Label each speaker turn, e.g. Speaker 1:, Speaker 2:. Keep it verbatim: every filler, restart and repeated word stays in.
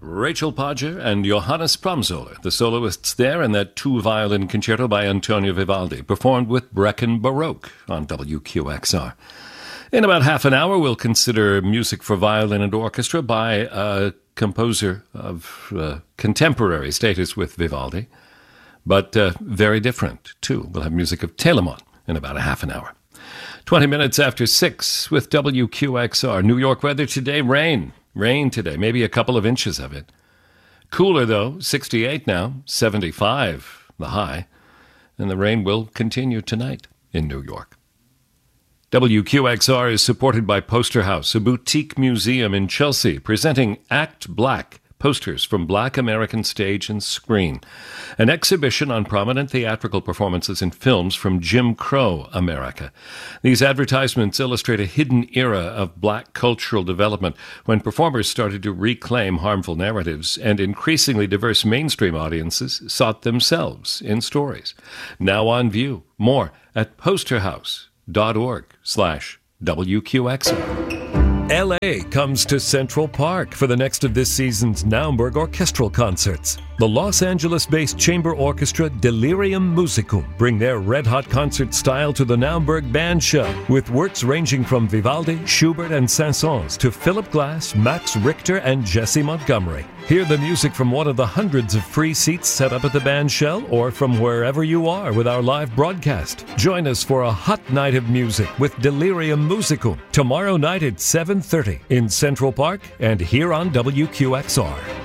Speaker 1: Rachel Podger and Johannes Promzola, the soloists there, and that two-violin concerto by Antonio Vivaldi, performed with Brecon Baroque on W Q X R. In about half an hour, we'll consider music for violin and orchestra by a composer of uh, contemporary status with Vivaldi, but uh, very different, too. We'll have music of Telemann in about a half an hour. twenty minutes after six with W Q X R. New York weather today, rain. Rain today, maybe a couple of inches of it. Cooler, though, sixty-eight now, seventy-five the high. And the rain will continue tonight in New York. W Q X R is supported by Poster House, a boutique museum in Chelsea, presenting Act Black, posters from Black American stage and screen, an exhibition on prominent theatrical performances in films from Jim Crow America. These advertisements illustrate a hidden era of black cultural development when performers started to reclaim harmful narratives and increasingly diverse mainstream audiences sought themselves in stories. Now on view. More at posterhouse.org slash WQXR. L A comes to Central Park for the next of this season's Naumburg orchestral concerts. The Los Angeles-based chamber orchestra Delirium Musicum bring their red-hot concert style to the Naumburg Band Show, with works ranging from Vivaldi, Schubert, and Saint-Saëns to Philip Glass, Max Richter, and Jesse Montgomery. Hear the music from one of the hundreds of free seats set up at the band shell or from wherever you are with our live broadcast. Join us for a hot night of music with Delirium Musicum tomorrow night at seven thirty in Central Park and here on W Q X R.